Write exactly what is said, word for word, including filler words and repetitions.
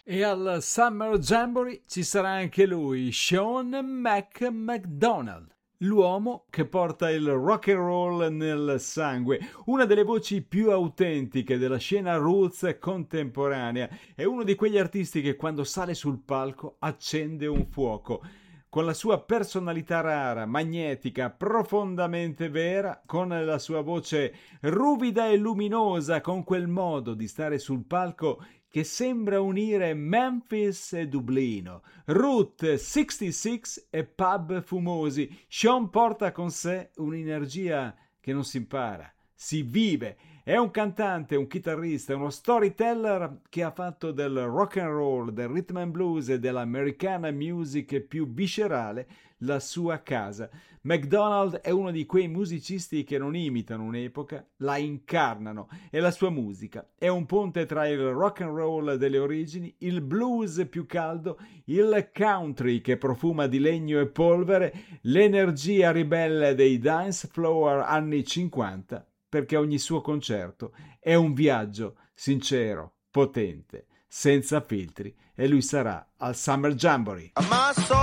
E al Summer Jamboree ci sarà anche lui, Sean Mac McDonald, l'uomo che porta il rock and roll nel sangue, una delle voci più autentiche della scena roots contemporanea. È uno di quegli artisti che quando sale sul palco accende un fuoco. Con la sua personalità rara, magnetica, profondamente vera, con la sua voce ruvida e luminosa, con quel modo di stare sul palco che sembra unire Memphis e Dublino, Route sessantasei e pub fumosi. Sean porta con sé un'energia che non si impara, si vive. È un cantante, un chitarrista, uno storyteller che ha fatto del rock and roll, del rhythm and blues e dell'americana music più viscerale la sua casa. McDonald è uno di quei musicisti che non imitano un'epoca, la incarnano, e la sua musica è un ponte tra il rock and roll delle origini, il blues più caldo, il country che profuma di legno e polvere, l'energia ribelle dei dance floor anni cinquanta, perché ogni suo concerto è un viaggio sincero, potente, senza filtri, e lui sarà al Summer Jamboree.